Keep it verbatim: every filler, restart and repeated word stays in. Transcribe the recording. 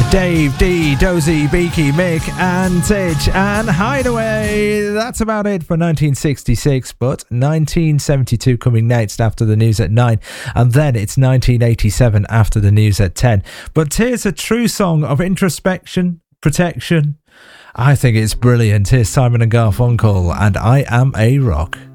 Dave, D, Dozy, Beaky, Mick and Titch and Hideaway. That's about it for nineteen sixty-six, but nineteen seventy-two coming next after the news at nine, and then it's nineteen eighty-seven after the news at ten. But here's a true song of introspection, protection. I think it's brilliant. Here's Simon and Garfunkel and I Am a Rock.